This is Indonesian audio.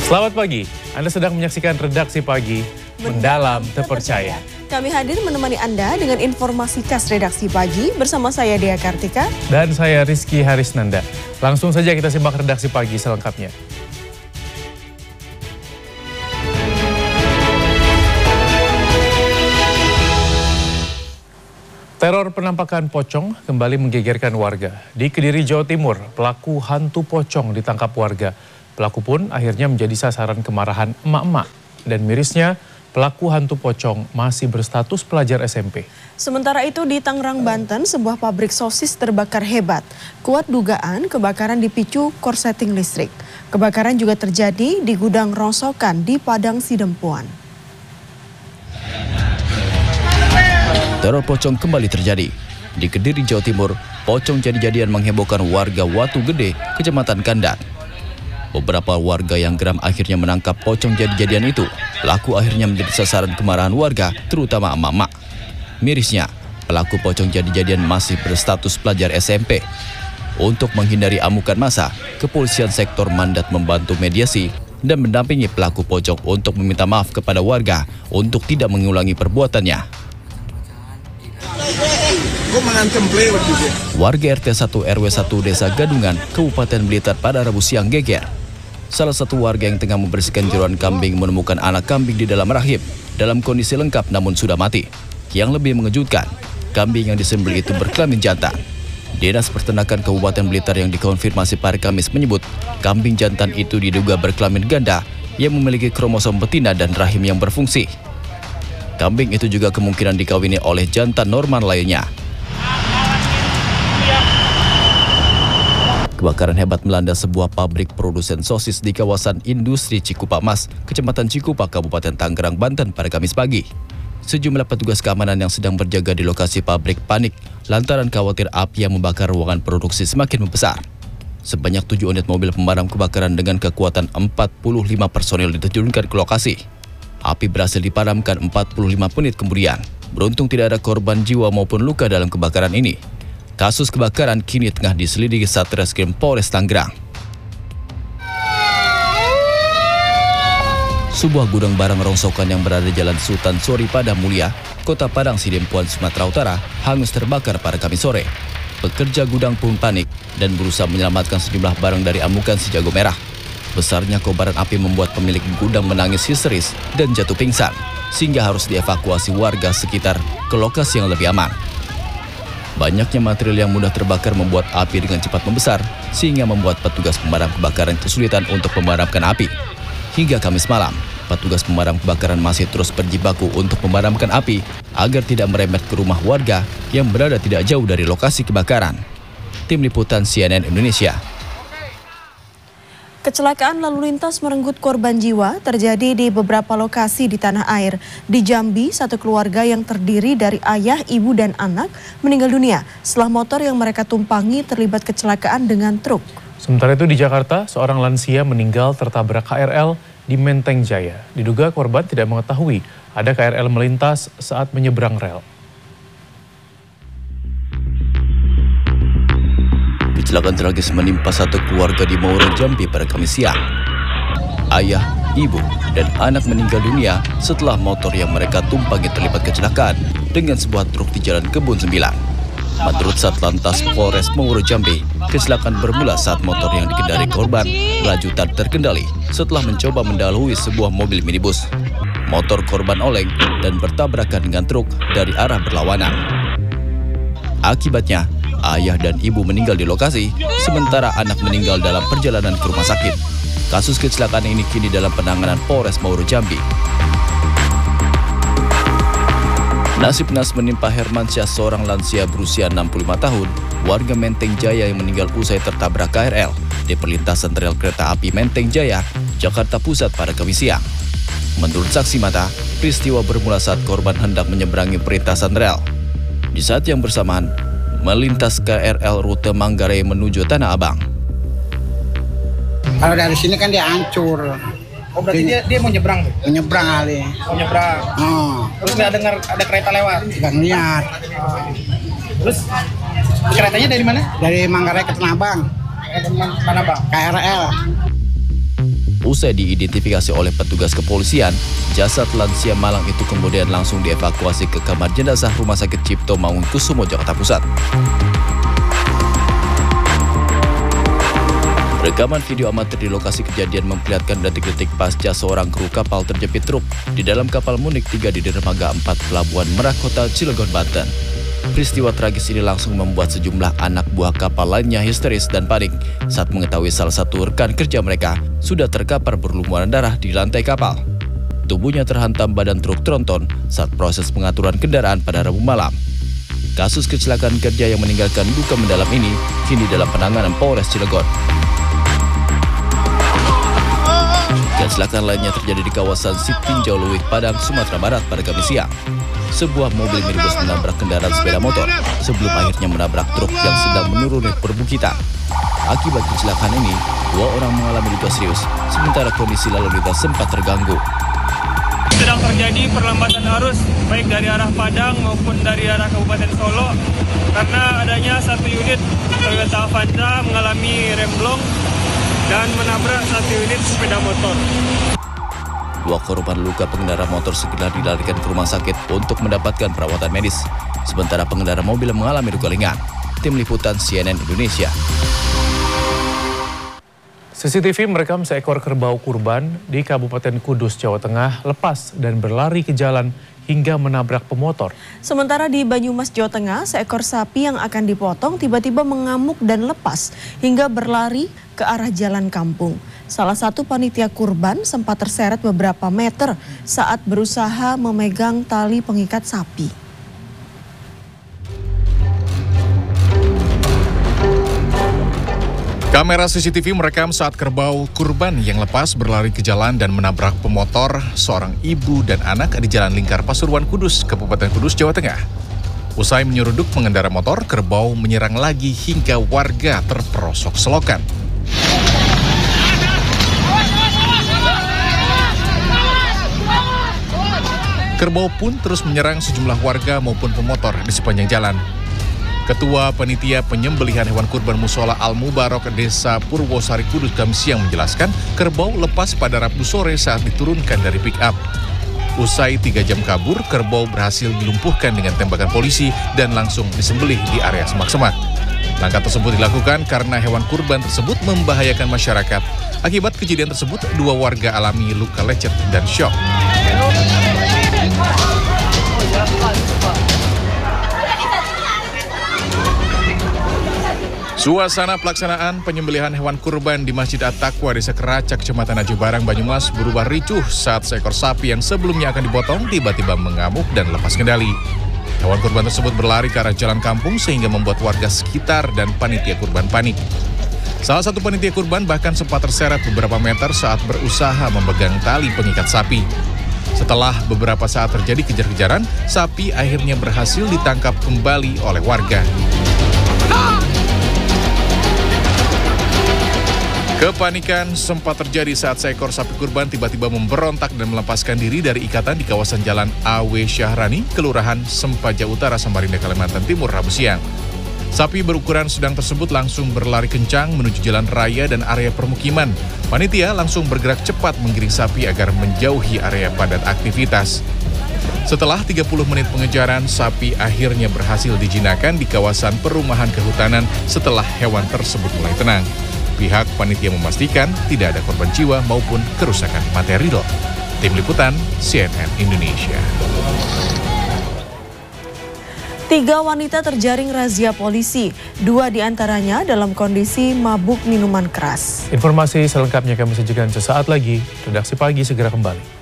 Selamat pagi, Anda sedang menyaksikan Redaksi Pagi, Mendalam Terpercaya. Kami hadir menemani Anda dengan informasi khas Redaksi Pagi bersama saya Dea Kartika. Dan saya Rizky Harisnanda. Langsung saja kita simak Redaksi Pagi selengkapnya. Teror penampakan pocong kembali menggegerkan warga. Di Kediri, Jawa Timur, pelaku hantu pocong ditangkap warga. Pelaku pun akhirnya menjadi sasaran kemarahan emak-emak. Dan mirisnya, pelaku hantu pocong masih berstatus pelajar SMP. Sementara itu di Tangerang, Banten, sebuah pabrik sosis terbakar hebat. Kuat dugaan kebakaran dipicu korsleting listrik. Kebakaran juga terjadi di gudang rongsokan di Padang Sidempuan. Teror pocong kembali terjadi. Di Kediri, Jawa Timur, pocong jadi-jadian menghebohkan warga Watu Gede, Kecamatan Kandang. Beberapa warga yang geram akhirnya menangkap pocong jadi-jadian itu. Pelaku akhirnya menjadi sasaran kemarahan warga, terutama emak-emak. Mirisnya, pelaku pocong jadi-jadian masih berstatus pelajar SMP. Untuk menghindari amukan massa, kepolisian sektor mandat membantu mediasi dan mendampingi pelaku pocong untuk meminta maaf kepada warga untuk tidak mengulangi perbuatannya. Warga RT 1 RW 1 Desa Gadungan, Kabupaten Blitar pada Rabu siang geger. Salah satu warga yang tengah membersihkan jeroan kambing menemukan anak kambing di dalam rahim dalam kondisi lengkap namun sudah mati. Yang lebih mengejutkan, kambing yang disembelih itu berkelamin jantan. Dinas Peternakan Kabupaten Blitar yang dikonfirmasi pada Kamis menyebut kambing jantan itu diduga berkelamin ganda yang memiliki kromosom betina dan rahim yang berfungsi. Kambing itu juga kemungkinan dikawini oleh jantan normal lainnya. Kebakaran hebat melanda sebuah pabrik produsen sosis di kawasan industri Cikupa Mas, Kecamatan Cikupa, Kabupaten Tangerang, Banten pada Kamis pagi. Sejumlah petugas keamanan yang sedang berjaga di lokasi pabrik panik lantaran khawatir api yang membakar ruangan produksi semakin membesar. Sebanyak 7 unit mobil pemadam kebakaran dengan kekuatan 45 personil diterjunkan ke lokasi. Api berhasil dipadamkan 45 menit kemudian. Beruntung tidak ada korban jiwa maupun luka dalam kebakaran ini. Kasus kebakaran kini tengah diselidiki Satreskrim Polres Tangerang. Sebuah gudang barang rongsokan yang berada di Jalan Sultan Sori Padang Mulia, Kota Padang Sidempuan, Sumatera Utara, hangus terbakar pada Kamis sore. Pekerja gudang pun panik dan berusaha menyelamatkan sejumlah barang dari amukan si jago merah. Besarnya kobaran api membuat pemilik gudang menangis histeris dan jatuh pingsan, sehingga harus dievakuasi warga sekitar ke lokasi yang lebih aman. Banyaknya material yang mudah terbakar membuat api dengan cepat membesar, sehingga membuat petugas pemadam kebakaran kesulitan untuk memadamkan api. Hingga Kamis malam, petugas pemadam kebakaran masih terus berjibaku untuk memadamkan api agar tidak merembet ke rumah warga yang berada tidak jauh dari lokasi kebakaran. Tim Liputan CNN Indonesia. Kecelakaan lalu lintas merenggut korban jiwa terjadi di beberapa lokasi di tanah air. Di Jambi, satu keluarga yang terdiri dari ayah, ibu, dan anak meninggal dunia setelah motor yang mereka tumpangi terlibat kecelakaan dengan truk. Sementara itu di Jakarta, seorang lansia meninggal tertabrak KRL di Menteng Jaya. Diduga korban tidak mengetahui ada KRL melintas saat menyeberang rel. Kecelakaan tragis menimpa satu keluarga di Maura, Jambi pada Kamis siang. Ayah, ibu, dan anak meninggal dunia setelah motor yang mereka tumpangi terlibat kecelakaan dengan sebuah truk di Jalan Kebun 9. Menurut Satlantas Polres Maura, Jambi, kecelakaan bermula saat motor yang dikendarai korban melaju tak terkendali setelah mencoba mendahului sebuah mobil minibus. Motor korban oleng dan bertabrakan dengan truk dari arah berlawanan. Akibatnya, ayah dan ibu meninggal di lokasi, sementara anak meninggal dalam perjalanan ke rumah sakit. Kasus kecelakaan ini kini dalam penanganan Polres Maura, Jambi. Nasib naas menimpa Hermansyah, seorang lansia berusia 65 tahun, warga Menteng Jaya yang meninggal usai tertabrak KRL di perlintasan rel kereta api Menteng Jaya, Jakarta Pusat pada Kamis siang. Menurut saksi mata, peristiwa bermula saat korban hendak menyeberangi perlintasan rel. Di saat yang bersamaan, melintas KRL rute Manggarai menuju Tanah Abang. Kalau dari sini kan dia hancur. Oh, berarti dia mau nyebrang tuh? Mau nyebrang kali. Mau nyebrang. Oh. Terus nggak dengar ada kereta lewat? Nggak ngeliat. Terus keretanya dari mana? Dari Manggarai ke Tanah Abang. Tanah Abang. KRL. Usai diidentifikasi oleh petugas kepolisian, jasad lansia malang itu kemudian langsung dievakuasi ke kamar jenazah Rumah Sakit Cipto Mangunkusumo, Jakarta Pusat. Rekaman video amatir di lokasi kejadian memperlihatkan detik-detik pasca seorang kru kapal terjepit truk di dalam kapal Munik 3 di dermaga 4 Pelabuhan Merak, Kota Cilegon, Banten. Peristiwa tragis ini langsung membuat sejumlah anak buah kapal lainnya histeris dan panik saat mengetahui salah satu rekan kerja mereka sudah terkapar berlumuran darah di lantai kapal. Tubuhnya terhantam badan truk tronton saat proses pengaturan kendaraan pada Rabu malam. Kasus kecelakaan kerja yang meninggalkan duka mendalam ini kini dalam penanganan Polres Cilegon. Kecelakaan lainnya terjadi di kawasan Sitinjau Luwih, Padang, Sumatera Barat pada Kamis siang. Sebuah mobil minibus menabrak kendaraan sepeda motor sebelum akhirnya menabrak truk yang sedang menuruni perbukitan. Akibat kecelakaan ini, 2 orang mengalami luka serius, sementara kondisi lalu lintas sempat terganggu. Sedang terjadi perlambatan arus baik dari arah Padang maupun dari arah Kabupaten Solo karena adanya satu unit Toyota Avanza mengalami remblong dan menabrak satu unit sepeda motor. 2 korban luka pengendara motor segera dilarikan ke rumah sakit untuk mendapatkan perawatan medis, sementara pengendara mobil mengalami luka ringan. Tim Liputan CNN Indonesia. CCTV merekam seekor kerbau kurban di Kabupaten Kudus, Jawa Tengah lepas dan berlari ke jalan hingga menabrak pemotor. Sementara di Banyumas, Jawa Tengah, seekor sapi yang akan dipotong tiba-tiba mengamuk dan lepas hingga berlari ke arah jalan kampung. Salah satu panitia kurban sempat terseret beberapa meter saat berusaha memegang tali pengikat sapi. Kamera CCTV merekam saat kerbau kurban yang lepas berlari ke jalan dan menabrak pemotor seorang ibu dan anak di Jalan Lingkar Pasuruan Kudus, Kabupaten Kudus, Jawa Tengah. Usai menyeruduk pengendara motor, kerbau menyerang lagi hingga warga terperosok selokan. Kerbau pun terus menyerang sejumlah warga maupun pemotor di sepanjang jalan. Ketua Panitia Penyembelihan Hewan Kurban Musola Al-Mubarok Desa Purwosari Kudus Kamis siang menjelaskan kerbau lepas pada Rabu sore saat diturunkan dari pick-up. Usai 3 jam kabur, kerbau berhasil dilumpuhkan dengan tembakan polisi dan langsung disembelih di area semak-semak. Langkah tersebut dilakukan karena hewan kurban tersebut membahayakan masyarakat. Akibat kejadian tersebut, 2 warga alami luka lecet dan syok. Suasana pelaksanaan penyembelihan hewan kurban di Masjid At-Taqwa Desa Keracak, Kecamatan Aji Barang, Banyumas berubah ricuh saat seekor sapi yang sebelumnya akan dipotong tiba-tiba mengamuk dan lepas kendali. Hewan kurban tersebut berlari ke arah jalan kampung sehingga membuat warga sekitar dan panitia kurban panik. Salah satu panitia kurban bahkan sempat terseret beberapa meter saat berusaha memegang tali pengikat sapi. Setelah beberapa saat terjadi kejar-kejaran, sapi akhirnya berhasil ditangkap kembali oleh warga. Kepanikan sempat terjadi saat seekor sapi kurban tiba-tiba memberontak dan melepaskan diri dari ikatan di kawasan Jalan A.W. Syahrani, Kelurahan Sempaja Utara, Samarinda, Kalimantan Timur, Rabu siang. Sapi berukuran sedang tersebut langsung berlari kencang menuju jalan raya dan area permukiman. Panitia langsung bergerak cepat menggiring sapi agar menjauhi area padat aktivitas. Setelah 30 menit pengejaran, sapi akhirnya berhasil dijinakkan di kawasan perumahan kehutanan setelah hewan tersebut mulai tenang. Pihak panitia memastikan tidak ada korban jiwa maupun kerusakan material. Tim Liputan CNN Indonesia. 3 wanita terjaring razia polisi, 2 diantaranya dalam kondisi mabuk minuman keras. Informasi selengkapnya kami sajikan sesaat lagi. Redaksi Pagi segera kembali.